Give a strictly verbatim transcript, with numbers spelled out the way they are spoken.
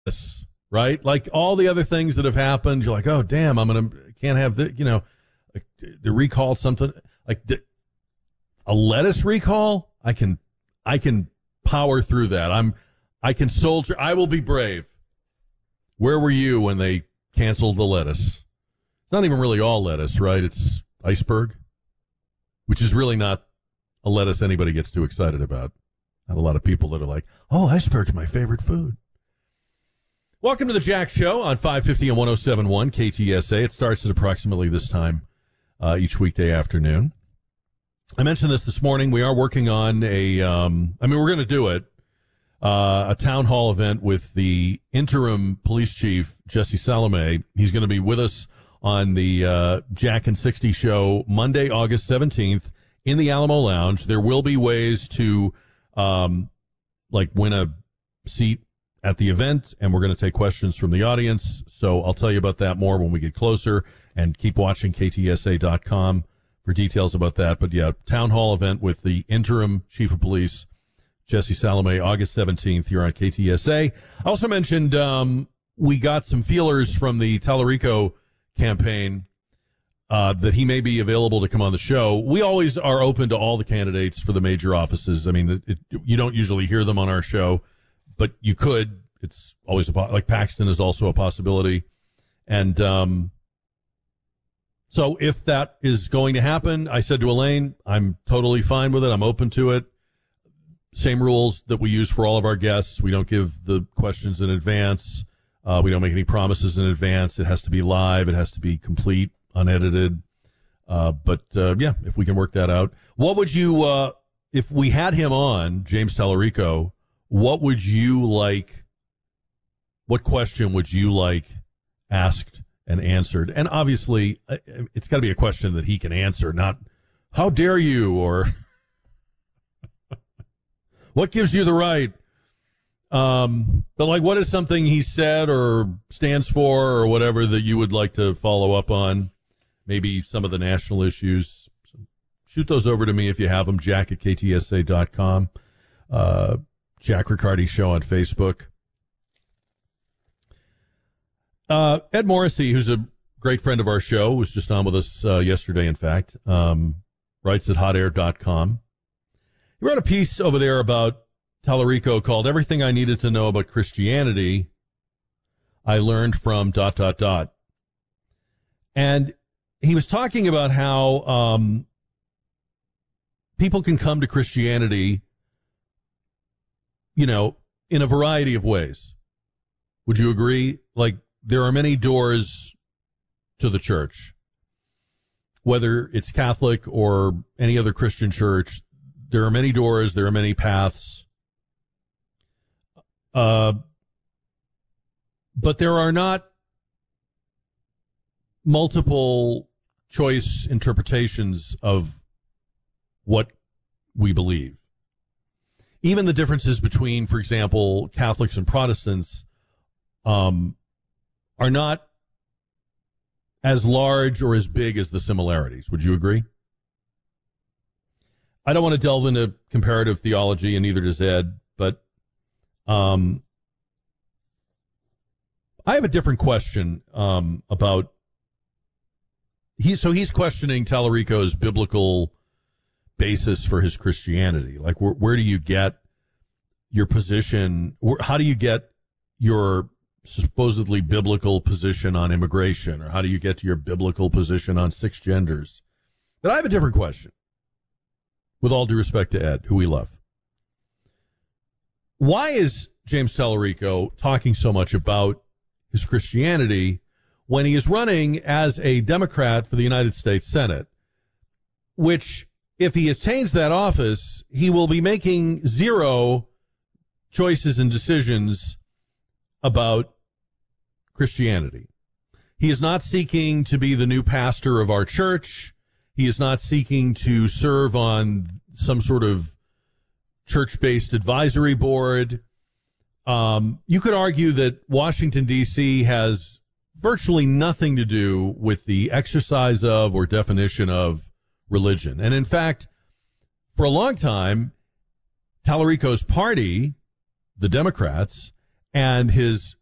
lettuce, right? Like all the other things that have happened, you're like, oh, damn, I'm going to, can't have the, you know, like, the recall something. Like the, a lettuce recall, I can, I can power through that. I'm, I can soldier, I will be brave. Where were you when they canceled the lettuce? It's not even really all lettuce, right? It's iceberg, which is really not a lettuce anybody gets too excited about. Not a lot of people that are like, oh, iceberg's my favorite food. Welcome to the Jack Show on five fifty and one oh seven point one K T S A. It starts at approximately this time uh, each weekday afternoon. I mentioned this this morning. We are working on a, um, I mean, we're going to do it, uh, a town hall event with the interim police chief, Jesse Salome. He's going to be with us on the uh, Jack and sixty show Monday, August seventeenth in the Alamo Lounge. There will be ways to, um, like, win a seat at the event, and we're going to take questions from the audience. So I'll tell you about that more when we get closer, and keep watching K T S A dot com for details about that. But yeah, town hall event with the interim chief of police, Jesse Salome, August seventeenth here on K T S A. I also mentioned um, we got some feelers from the Tallarico campaign uh, that he may be available to come on the show. We always are open to all the candidates for the major offices. I mean, it, it, you don't usually hear them on our show, but you could. It's always a, like Paxton is also a possibility. And um, so if that is going to happen, I said to Elaine, I'm totally fine with it. I'm open to it. Same rules that we use for all of our guests. We don't give the questions in advance. Uh, we don't make any promises in advance. It has to be live. It has to be complete, unedited. Uh, but, uh, yeah, if we can work that out. What would you, uh, if we had him on, James Tallarico, what would you like, what question would you like asked and answered? And obviously, it's got to be a question that he can answer, not, how dare you, or what gives you the right? Um, but like, what is something he said or stands for or whatever that you would like to follow up on? Maybe some of the national issues. So shoot those over to me if you have them. Jack at K T S A dot com. Uh, Jack Riccardi Show on Facebook. Uh, Ed Morrissey, who's a great friend of our show, was just on with us uh, yesterday, in fact, um, writes at hot air dot com. He wrote a piece over there about Tallarico called Everything I Needed to Know About Christianity I Learned from dot, dot, dot. And he was talking about how um, people can come to Christianity, you know, in a variety of ways. Would you agree? Like, there are many doors to the church, whether it's Catholic or any other Christian church. There are many doors. There are many paths. Uh, but there are not multiple choice interpretations of what we believe. Even the differences between, for example, Catholics and Protestants um, are not as large or as big as the similarities. Would you agree? I don't want to delve into comparative theology, and neither does Ed, but um, I have a different question um, about... He, so he's questioning Tallarico's biblical basis for his Christianity. Like, where, where do you get your position? Where, how do you get your supposedly biblical position on immigration? Or how do you get to your biblical position on six genders? But I have a different question, with all due respect to Ed, who we love. Why is James Tallarico talking so much about his Christianity when he is running as a Democrat for the United States Senate, which, if he attains that office, he will be making zero choices and decisions about Christianity? He is not seeking to be the new pastor of our church. He is not seeking to serve on some sort of church-based advisory board. Um, you could argue that Washington, D C has virtually nothing to do with the exercise of or definition of religion. And in fact, for a long time, Tallarico's party, the Democrats, and his